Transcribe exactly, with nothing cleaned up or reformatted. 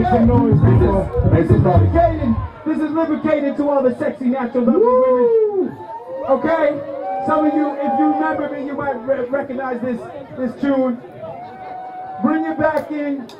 some noise, people. Make some noise. Lubricating. This is lubricating to all the sexy, natural, lovely women. Okay? Some of you, if you remember me, you might re recognize this, this tune. Bring it back in.